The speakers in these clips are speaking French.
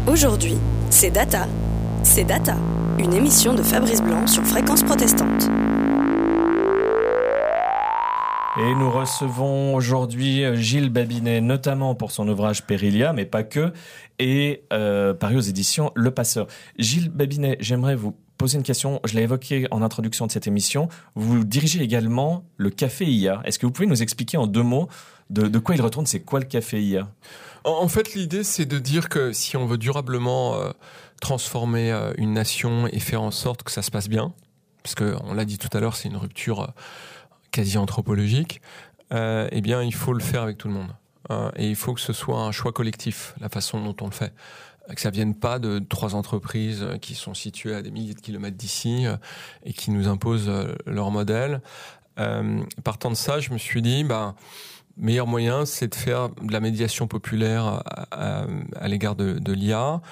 Aujourd'hui, c'est Data. C'est Data, une émission de Fabrice Blanc sur Fréquence Protestante. Et nous recevons aujourd'hui Gilles Babinet, notamment pour son ouvrage Périlia, mais pas que, et paru aux éditions Le Passeur. Gilles Babinet, j'aimerais vous poser une question. Je l'ai évoqué en introduction de cette émission. Vous dirigez également le Café IA. Est-ce que vous pouvez nous expliquer en 2 mots de quoi il retourne? C'est quoi le Café IA? En fait, l'idée, c'est de dire que si on veut durablement transformer une nation et faire en sorte que ça se passe bien, parce qu'on l'a dit tout à l'heure, c'est une rupture quasi anthropologique, eh bien, il faut le faire avec tout le monde. Et il faut que ce soit un choix collectif, la façon dont on le fait. Que ça vienne pas de 3 entreprises qui sont situées à des milliers de kilomètres d'ici et qui nous imposent leur modèle. Partant de ça, je me suis dit, meilleur moyen, c'est de faire de la médiation populaire à l'égard de l'IA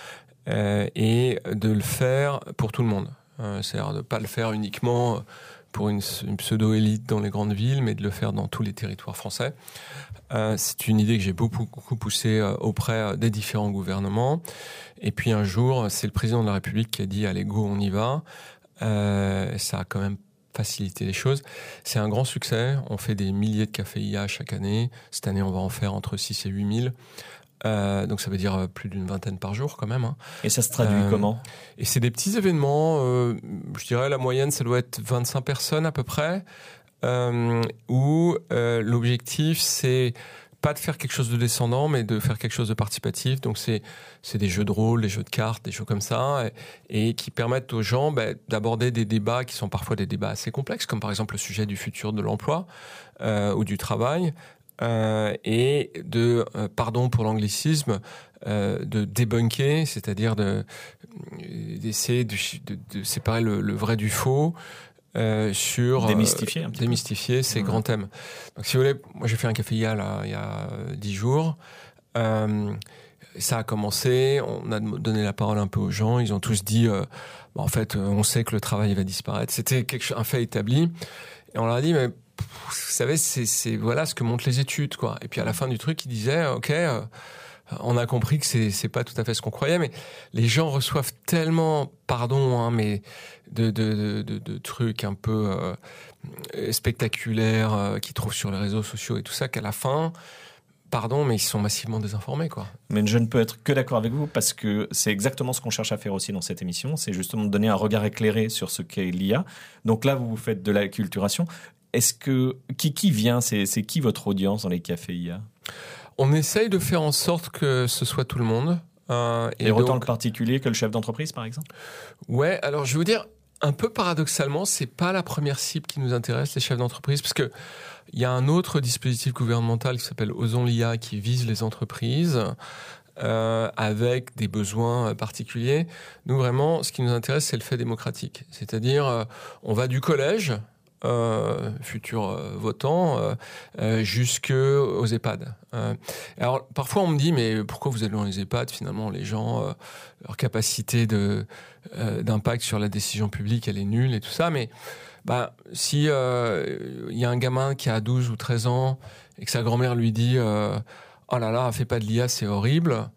et de le faire pour tout le monde. C'est-à-dire de ne pas le faire uniquement pour une pseudo-élite dans les grandes villes, mais de le faire dans tous les territoires français. C'est une idée que j'ai beaucoup poussée auprès des différents gouvernements. Et puis un jour, c'est le président de la République qui a dit « Allez, go, on y va ». Ça a quand même facilité les choses. C'est un grand succès. On fait des milliers de cafés IA chaque année. Cette année, on va en faire entre 6 et 8 000. Donc ça veut dire plus d'une vingtaine par jour quand même. Hein. Et ça se traduit comment? Et c'est des petits événements. Je dirais la moyenne, ça doit être 25 personnes à peu près. Où l'objectif, c'est pas de faire quelque chose de descendant, mais de faire quelque chose de participatif. Donc c'est des jeux de rôle, des jeux de cartes, des choses comme ça, et qui permettent aux gens d'aborder des débats qui sont parfois des débats assez complexes, comme par exemple le sujet du futur de l'emploi ou du travail, et de, pardon pour l'anglicisme, de débunker, c'est-à-dire d'essayer de séparer le vrai du faux, sur démystifier ces grands thèmes. Donc si vous voulez, moi j'ai fait un café IA il y a 10 jours. Ça a commencé, on a donné la parole un peu aux gens, ils ont tous dit en fait on sait que le travail va disparaître. C'était un fait établi et on leur a dit mais vous savez c'est voilà ce que montrent les études quoi. Et puis à la fin du truc ils disaient OK, on a compris que c'est pas tout à fait ce qu'on croyait, mais les gens reçoivent tellement, mais de trucs un peu spectaculaires qu'ils trouvent sur les réseaux sociaux et tout ça, qu'à la fin, mais ils sont massivement désinformés, quoi. Mais je ne peux être que d'accord avec vous parce que c'est exactement ce qu'on cherche à faire aussi dans cette émission, c'est justement de donner un regard éclairé sur ce qu'est l'IA. Donc là, vous faites de l'acculturation. Est-ce que qui vient, c'est qui votre audience dans les cafés IA? On essaye de faire en sorte que ce soit tout le monde. Et autant le particulier que le chef d'entreprise, par exemple? Ouais, alors je vais vous dire, un peu paradoxalement, c'est pas la première cible qui nous intéresse, les chefs d'entreprise, parce que il y a un autre dispositif gouvernemental qui s'appelle Osons l'IA qui vise les entreprises avec des besoins particuliers. Nous, vraiment, ce qui nous intéresse, c'est le fait démocratique. C'est-à-dire, on va du collège, futurs votants, jusqu'aux EHPAD. Alors parfois on me dit mais pourquoi vous allez dans les EHPAD? Finalement les gens, leur capacité d'impact sur la décision publique elle est nulle et tout ça, mais si y a un gamin qui a 12 ou 13 ans et que sa grand-mère lui dit oh là là fais pas de l'IA c'est horrible,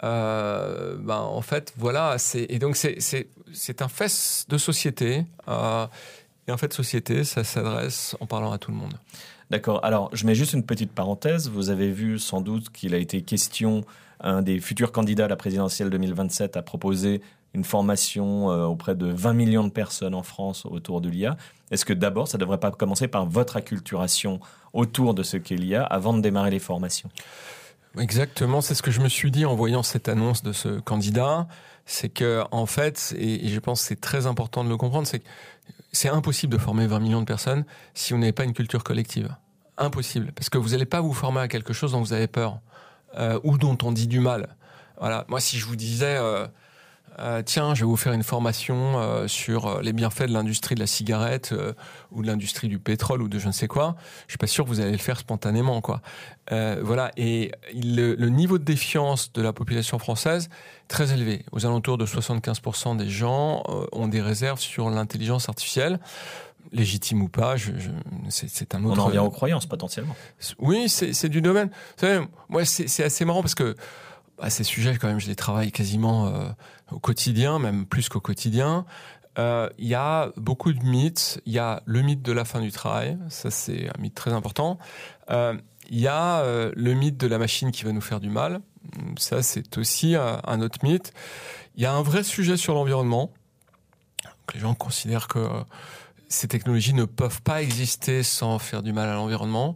en fait voilà donc c'est un fait de société. Et en fait, société, ça s'adresse en parlant à tout le monde. D'accord. Alors, je mets juste une petite parenthèse. Vous avez vu sans doute qu'il a été question, un des futurs candidats à la présidentielle 2027 a proposé une formation auprès de 20 millions de personnes en France autour de l'IA. Est-ce que d'abord, ça ne devrait pas commencer par votre acculturation autour de ce qu'est l'IA avant de démarrer les formations? Exactement, c'est ce que je me suis dit en voyant cette annonce de ce candidat. C'est que, en fait, et je pense que c'est très important de le comprendre, c'est que c'est impossible de former 20 millions de personnes si vous n'avez pas une culture collective. Impossible. Parce que vous n'allez pas vous former à quelque chose dont vous avez peur, ou dont on dit du mal. Voilà. Moi, si je vous disais, tiens, je vais vous faire une formation sur les bienfaits de l'industrie de la cigarette ou de l'industrie du pétrole ou de je ne sais quoi, je suis pas sûr que vous allez le faire spontanément, quoi. Voilà. Et le niveau de défiance de la population française très élevé. Aux alentours de 75% des gens ont des réserves sur l'intelligence artificielle. Légitime ou pas, c'est un autre... On en revient aux croyances, potentiellement. Oui, c'est du domaine. Vous savez, moi, c'est assez marrant parce que ces sujets, quand même, je les travaille quasiment au quotidien, même plus qu'au quotidien. Il y a beaucoup de mythes. Il y a le mythe de la fin du travail. Ça, c'est un mythe très important. Il y a le mythe de la machine qui va nous faire du mal. Ça, c'est aussi un autre mythe. Il y a un vrai sujet sur l'environnement. Les gens considèrent que ces technologies ne peuvent pas exister sans faire du mal à l'environnement.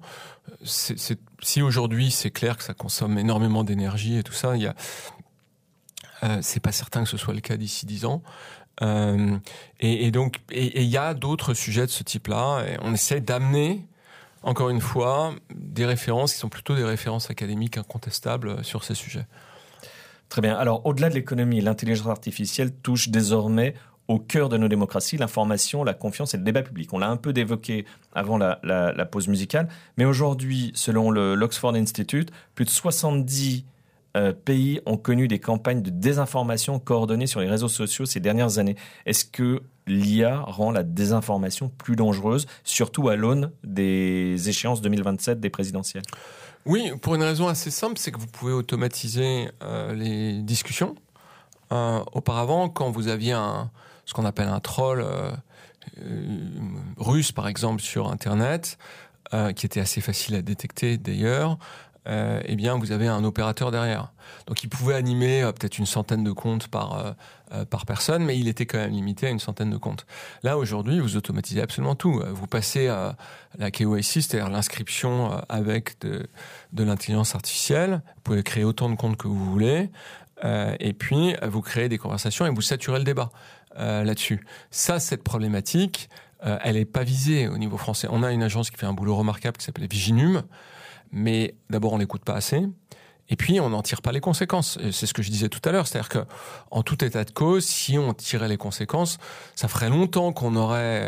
Si aujourd'hui, c'est clair que ça consomme énormément d'énergie et tout ça, c'est pas certain que ce soit le cas d'ici 10 ans. Et donc, il y a d'autres sujets de ce type-là. Et on essaie d'amener, encore une fois, des références qui sont plutôt des références académiques incontestables sur ces sujets. Très bien. Alors, au-delà de l'économie, l'intelligence artificielle touche désormais au cœur de nos démocraties, l'information, la confiance et le débat public. On l'a un peu évoqué avant la pause musicale, mais aujourd'hui, selon l'Oxford Institute, plus de 70 pays ont connu des campagnes de désinformation coordonnées sur les réseaux sociaux ces dernières années. Est-ce que l'IA rend la désinformation plus dangereuse, surtout à l'aune des échéances 2027 des présidentielles ? Oui, pour une raison assez simple, c'est que vous pouvez automatiser les discussions. Auparavant, quand vous aviez ce qu'on appelle un troll russe, par exemple, sur Internet, qui était assez facile à détecter d'ailleurs, eh bien, vous avez un opérateur derrière. Donc, il pouvait animer peut-être une centaine de comptes par personne, mais il était quand même limité à une centaine de comptes. Là, aujourd'hui, vous automatisez absolument tout. Vous passez à la KYC, c'est-à-dire l'inscription avec de l'intelligence artificielle. Vous pouvez créer autant de comptes que vous voulez. Et puis, vous créez des conversations et vous saturez le débat là-dessus. Ça, cette problématique, elle n'est pas visée au niveau français. On a une agence qui fait un boulot remarquable qui s'appelle Viginum, mais d'abord, on l'écoute pas assez. Et puis, on n'en tire pas les conséquences. Et c'est ce que je disais tout à l'heure. C'est-à-dire que, en tout état de cause, si on tirait les conséquences, ça ferait longtemps qu'on aurait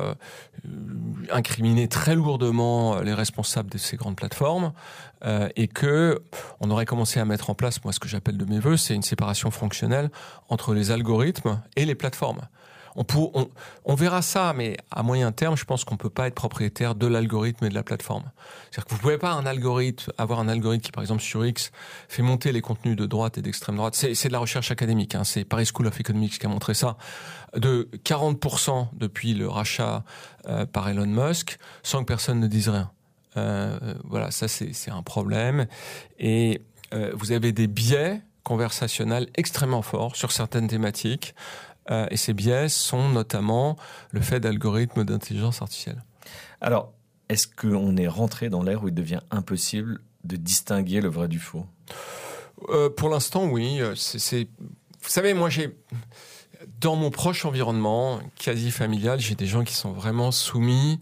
incriminé très lourdement les responsables de ces grandes plateformes et que on aurait commencé à mettre en place, moi, ce que j'appelle de mes voeux, c'est une séparation fonctionnelle entre les algorithmes et les plateformes. On verra ça, mais à moyen terme, je pense qu'on peut pas être propriétaire de l'algorithme et de la plateforme. C'est-à-dire que vous pouvez pas avoir un algorithme qui, par exemple, sur X, fait monter les contenus de droite et d'extrême droite. C'est de la recherche académique, hein. C'est Paris School of Economics qui a montré ça. De 40% depuis le rachat par Elon Musk, sans que personne ne dise rien. Voilà, ça c'est un problème. Et vous avez des biais conversationnels extrêmement forts sur certaines thématiques. Et ces biais sont notamment le fait d'algorithmes d'intelligence artificielle. Alors, est-ce qu'on est rentré dans l'ère où il devient impossible de distinguer le vrai du faux ? Pour l'instant, oui. Vous savez, moi, dans mon proche environnement, quasi familial, j'ai des gens qui sont vraiment soumis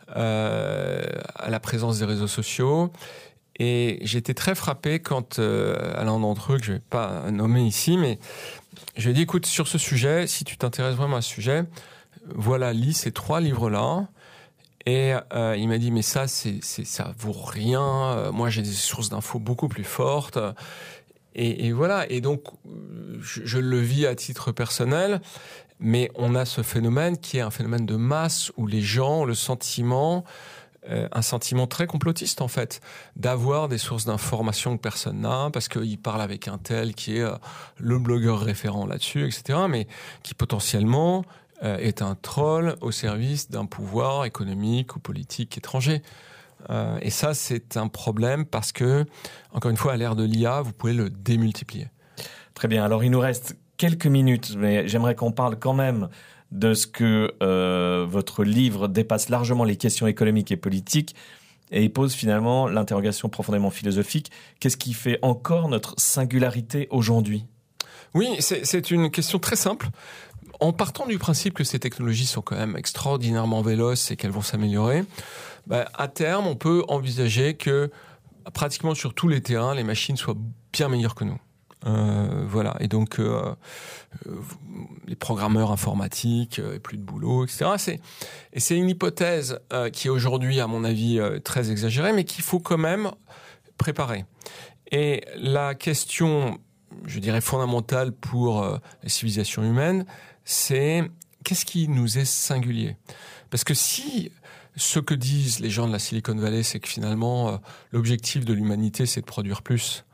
à la présence des réseaux sociaux. Et j'ai été très frappé quand l'un d'entre eux, que je ne vais pas nommer ici, mais je lui ai dit, écoute, sur ce sujet, si tu t'intéresses vraiment à ce sujet, voilà, lis ces 3 livres-là. Et il m'a dit, mais ça vaut rien. Moi, j'ai des sources d'infos beaucoup plus fortes. Et voilà. Et donc, je le vis à titre personnel. Mais on a ce phénomène qui est un phénomène de masse où les gens ont le sentiment... un sentiment très complotiste, en fait, d'avoir des sources d'informations que personne n'a, parce qu'il parle avec un tel qui est le blogueur référent là-dessus, etc., mais qui potentiellement est un troll au service d'un pouvoir économique ou politique étranger. Et ça, c'est un problème parce que, encore une fois, à l'ère de l'IA, vous pouvez le démultiplier. Très bien. Alors, il nous reste quelques minutes, mais j'aimerais qu'on parle quand même de ce que votre livre dépasse largement les questions économiques et politiques et il pose finalement l'interrogation profondément philosophique. Qu'est-ce qui fait encore notre singularité aujourd'hui ? Oui, c'est une question très simple. En partant du principe que ces technologies sont quand même extraordinairement véloces et qu'elles vont s'améliorer, à terme, on peut envisager que pratiquement sur tous les terrains, les machines soient bien meilleures que nous. Voilà. Et donc, les programmeurs informatiques, plus de boulot, etc. C'est une hypothèse qui est aujourd'hui, à mon avis, très exagérée, mais qu'il faut quand même préparer. Et la question, je dirais, fondamentale pour les civilisations humaines, c'est qu'est-ce qui nous est singulier ? Parce que si ce que disent les gens de la Silicon Valley, c'est que finalement, l'objectif de l'humanité, c'est de produire plus,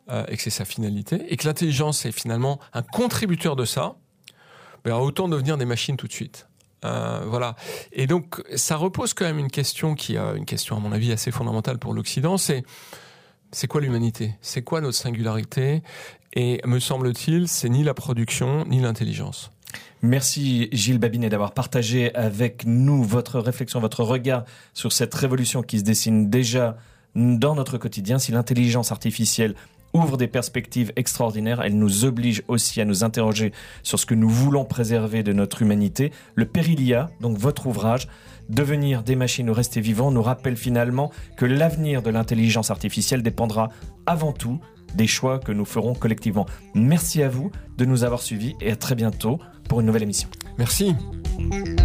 et que c'est sa finalité, et que l'intelligence est finalement un contributeur de ça, autant devenir des machines tout de suite. Voilà. Et donc, ça repose quand même une question qui est une question, à mon avis, assez fondamentale pour l'Occident, c'est quoi l'humanité ? C'est quoi notre singularité ? Et me semble-t-il, c'est ni la production, ni l'intelligence. Merci Gilles Babinet d'avoir partagé avec nous votre réflexion, votre regard sur cette révolution qui se dessine déjà dans notre quotidien. Si l'intelligence artificielle ouvre des perspectives extraordinaires, elle nous oblige aussi à nous interroger sur ce que nous voulons préserver de notre humanité. Le Périlia, donc votre ouvrage, Devenir des machines ou rester vivants, nous rappelle finalement que l'avenir de l'intelligence artificielle dépendra avant tout des choix que nous ferons collectivement. Merci à vous de nous avoir suivis et à très bientôt pour une nouvelle émission. Merci.